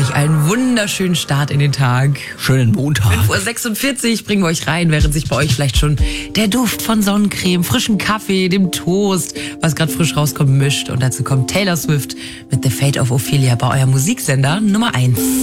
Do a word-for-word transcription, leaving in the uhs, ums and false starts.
euch einen wunderschönen Start in den Tag. Schönen Montag. fünf Uhr sechsundvierzig bringen wir euch rein, während sich bei euch vielleicht schon der Duft von Sonnencreme, frischen Kaffee, dem Toast, was gerade frisch rauskommt, mischt. Und dazu kommt Taylor Swift mit The Fate of Ophelia bei eurem Musiksender Nummer eins.